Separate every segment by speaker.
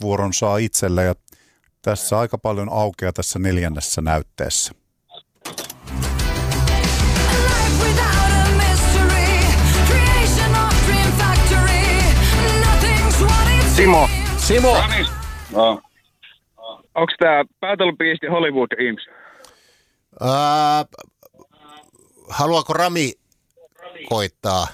Speaker 1: vastausvuoron saa itselle ja tässä aika paljon aukeaa tässä 4. näytteessä.
Speaker 2: Simo.
Speaker 3: No.
Speaker 2: Onks tää Battle Beast ja Hollywood Imps?
Speaker 4: Haluaako Rami koittaa?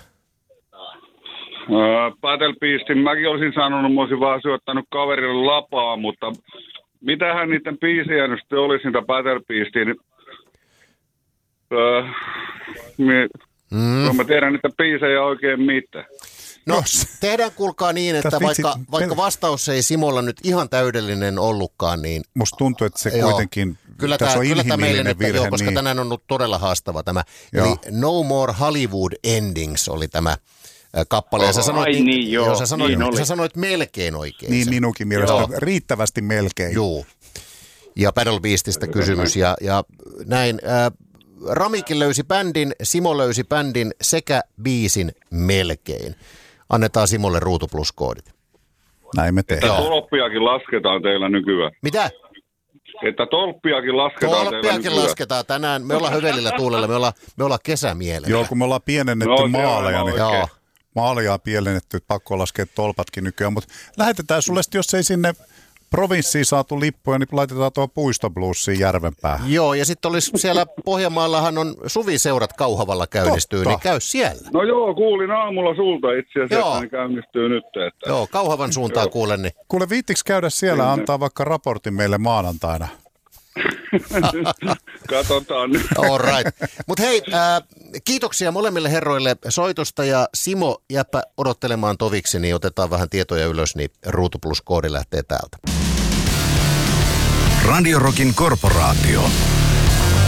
Speaker 3: Battle Beastin mäkin olisin sanonut, mä olisin vaan syöttänyt kaverille lapaa, mutta mitähän niiden biisejä nyt sitten olisi niitä Battle Beastin? Mä tiedän niitä biisejä oikein mitään.
Speaker 4: No, tehdään kuulkaa niin, että vaikka vastaus ei Simolla nyt ihan täydellinen ollutkaan, niin...
Speaker 1: Musta tuntuu, että se kuitenkin... Tässä on inhimillinen virhe.
Speaker 4: Joo, koska tänään on ollut todella haastava tämä. Joo. Eli No More Hollywood Endings oli tämä kappale. Ja sä sanoit melkein oikein.
Speaker 1: Niin minunkin mielestä. Riittävästi melkein.
Speaker 4: Joo. Ja Battle Beastistä kysymys. Ja näin. Ramikin löysi bändin, Simo löysi bändin sekä biisin melkein. Annetaan Simolle Ruutu Plus-koodit.
Speaker 1: Näin me tehdään.
Speaker 3: Että tolppiakin lasketaan teillä nykyään.
Speaker 4: Mitä?
Speaker 3: Että tolppiakin lasketaan teillä nykyään.
Speaker 4: Lasketaan tänään. Me ollaan hyvelillä tuulella, me ollaan kesämielellä.
Speaker 1: Joo, kun me ollaan pienennetty maaleja, niin maaleja on pienennetty, että pakko laskea tolpatkin nykyään. Mutta lähetetään sulle, jos ei sinne provinssiin saatu lippuja, niin laitetaan tuo puistobluussiin Järvenpäähän.
Speaker 4: Joo, ja sitten olisi siellä Pohjanmaallahan on suviseurat Kauhavalla käynnistyy, niin käy siellä.
Speaker 3: No joo, kuulin aamulla sulta itse asiassa, että ne käynnistyy nyt. Että...
Speaker 4: Joo, Kauhavan suuntaan kuulen. Niin.
Speaker 1: Kuule, viittiks käydä siellä antaa vaikka raportin meille maanantaina?
Speaker 3: Katsotaan nyt.
Speaker 4: All right. Mutta hei, kiitoksia molemmille herroille soitosta ja Simo, jääpä odottelemaan toviksi, niin otetaan vähän tietoja ylös, niin Ruutu Plus-koodi lähtee täältä.
Speaker 5: Radio Rockin korporaatio.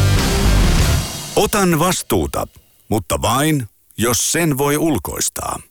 Speaker 5: Otan vastuuta, mutta vain, jos sen voi ulkoistaa.